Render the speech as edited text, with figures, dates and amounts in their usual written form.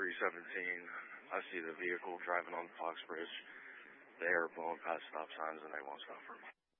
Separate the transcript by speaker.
Speaker 1: 317. I see the vehicle driving on the Fox Bridge. They are blowing past stop signs and they won't stop for me.